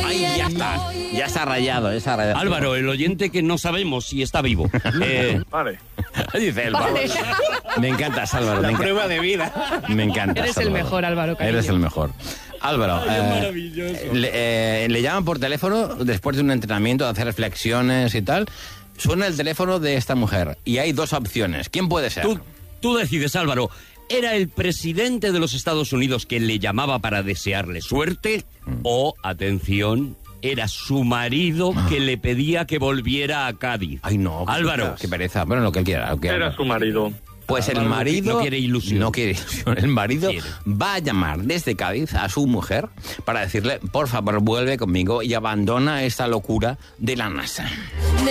Ay, ya está rayado, Álvaro, el oyente que no sabemos si está vivo. Vale. Dice él, vale. Me encantas, Álvaro. La prueba de vida. Me encanta. Eres el mejor, Álvaro, cariño. Eres el mejor. Álvaro, maravilloso. Le llaman por teléfono después de un entrenamiento, de hacer reflexiones y tal. Suena el teléfono de esta mujer y hay dos opciones. ¿Quién puede ser? Tú decides, Álvaro. ¿Era el presidente de los Estados Unidos que le llamaba para desearle suerte? O, atención, era su marido que le pedía que volviera a Cádiz. Ay, no. Álvaro. Qué pereza. Bueno, lo que él quiera. Era su marido. Pues el marido... No quiere ilusión. No quiere ilusión. El marido va a llamar desde Cádiz a su mujer para decirle, por favor, vuelve conmigo y abandona esta locura de la NASA.